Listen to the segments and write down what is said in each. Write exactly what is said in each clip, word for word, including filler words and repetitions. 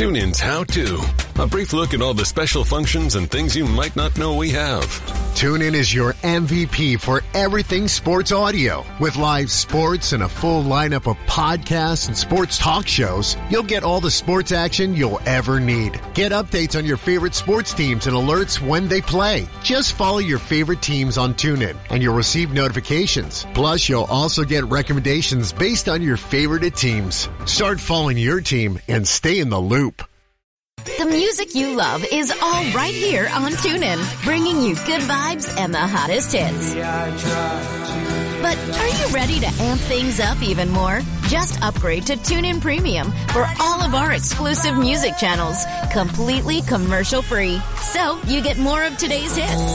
TuneIn's How To. A brief look at all the special functions and things you might not know we have. TuneIn is your M V P for everything sports audio. With live sports and a full lineup of podcasts and sports talk shows, you'll get all the sports action you'll ever need. Get updates on your favorite sports teams and alerts when they play. Just follow your favorite teams on TuneIn and you'll receive notifications. Plus, you'll also get recommendations based on your favorite teams. Start following your team and stay in the loop. The music you love is all right here on TuneIn, bringing you good vibes and the hottest hits. But are you ready to amp things up even more? Just upgrade to TuneIn Premium for all of our exclusive music channels, completely commercial-free. So you get more of today's hits,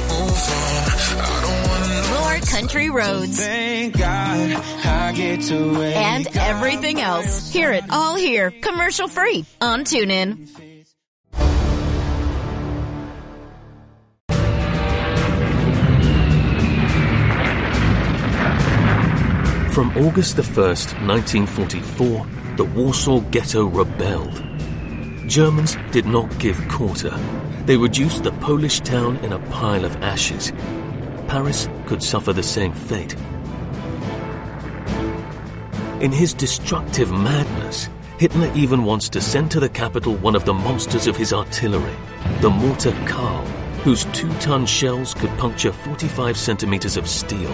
more country roads, Thank God I get to and everything else. Hear it all here, commercial-free on TuneIn. From August the first, nineteen forty-four, the Warsaw Ghetto rebelled. Germans did not give quarter. They reduced the Polish town in a pile of ashes. Paris could suffer the same fate. In his destructive madness, Hitler even wants to send to the capital one of the monsters of his artillery, the mortar Karl, whose two-ton shells could puncture forty-five centimeters of steel.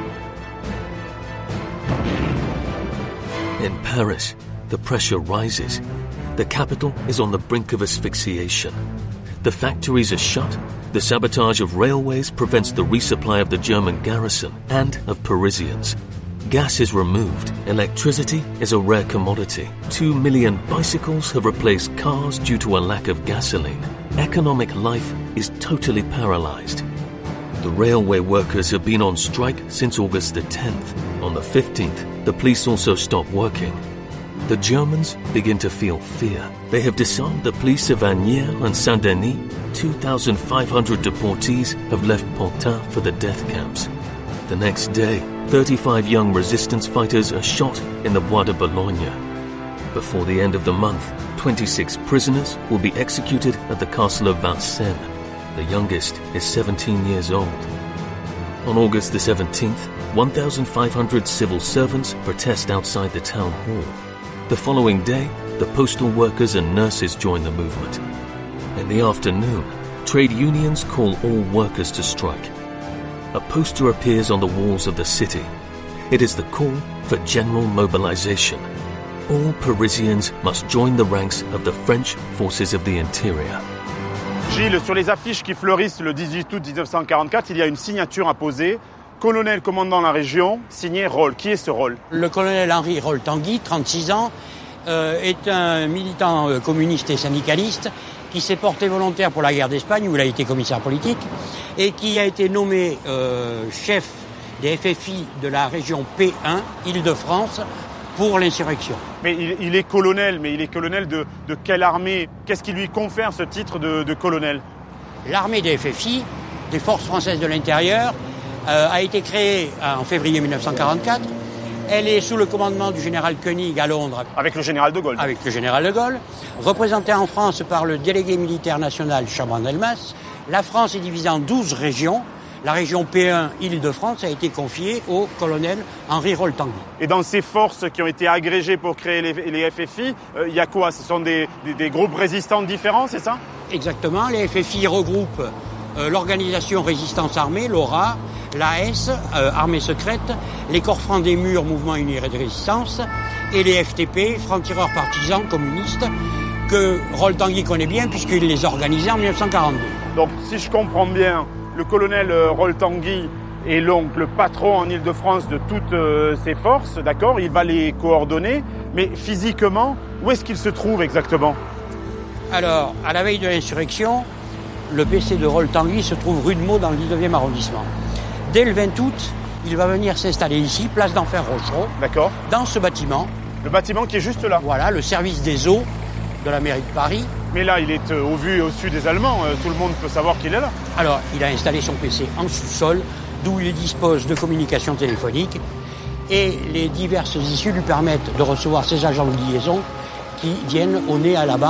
In Paris, the pressure rises. The capital is on the brink of asphyxiation. The factories are shut. The sabotage of railways prevents the resupply of the German garrison and of Parisians. Gas is removed. Electricity is a rare commodity. Two million bicycles have replaced cars due to a lack of gasoline. Economic life is totally paralyzed. The railway workers have been on strike since August the tenth. On the fifteenth, the police also stopped working. The Germans begin to feel fear. They have disarmed the police of Asnières and Saint-Denis. two thousand five hundred deportees have left Pantin for the death camps. The next day, thirty-five young resistance fighters are shot in the Bois de Boulogne. Before the end of the month, twenty-six prisoners will be executed at the castle of Vincennes. The youngest is seventeen years old. On August the seventeenth, one thousand five hundred civil servants protest outside the town hall. The following day, the postal workers and nurses join the movement. In the afternoon, trade unions call all workers to strike. A poster appears on the walls of the city. It is the call for general mobilization. All Parisians must join the ranks of the French forces of the interior. Gilles, sur les affiches qui fleurissent le dix-huit août dix-neuf cent quarante-quatre, il y a une signature apposée. Colonel commandant la région, signé Roll. Qui est ce Roll? Le colonel Henri Roll-Tanguy, trente-six ans, euh, est un militant euh, communiste et syndicaliste qui s'est porté volontaire pour la guerre d'Espagne, où il a été commissaire politique, et qui a été nommé euh, chef des F F I de la région P un, Île-de-France, pour l'insurrection. Mais il, il est colonel, mais il est colonel de, de quelle armée? Qu'est-ce qui lui confère ce titre de, de colonel? L'armée des F F I, des Forces françaises de l'intérieur, euh, a été créée en février mille neuf cent quarante-quatre. Elle est sous le commandement du général Koenig à Londres. Avec le général de Gaulle. Avec le général de Gaulle. Représentée en France par le délégué militaire national Chaban-Delmas. La France est divisée en douze régions. La région P un, Île-de-France, a été confiée au colonel Henri Roll-Tanguy. Et dans ces forces qui ont été agrégées pour créer les, les F F I, il euh, y a quoi? Ce sont des, des, des groupes résistants différents, c'est ça? Exactement. Les F F I regroupent euh, l'organisation Résistance Armée, l'ORA, l'A S, euh, Armée Secrète, les Corps Francs des Murs, Mouvement Unitaire de Résistance, et les F T P, Francs-Tireurs Partisans Communistes, que Roll-Tanguy connaît bien puisqu'il les organisait en mille neuf cent quarante-deux. Donc, si je comprends bien, le colonel Roll-Tanguy est donc le patron en Île-de-France de toutes euh, ces forces, d'accord? Il va les coordonner, mais physiquement, où est-ce qu'il se trouve exactement? Alors, à la veille de l'insurrection, le P C de Roll-Tanguy se trouve rue de Meaux dans le dix-neuvième arrondissement. Dès le vingt août, il va venir s'installer ici, place d'Enfer Rochereau, d'accord, dans ce bâtiment. Le bâtiment qui est juste là. Voilà, le service des eaux de la mairie de Paris. Mais là, il est euh, au vu et au su des Allemands. Euh, tout le monde peut savoir qu'il est là. Alors, il a installé son P C en sous-sol, d'où il dispose de communications téléphoniques. Et les diverses issues lui permettent de recevoir ses agents de liaison qui viennent au nez à la barre.